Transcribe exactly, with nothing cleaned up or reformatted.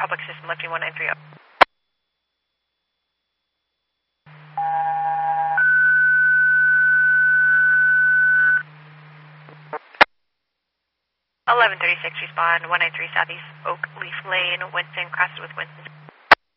public system, lifting one nine three zero. eleven thirty-six, respond, one nine three Southeast Oak Leaf Lane, Winston, crossed with Winston.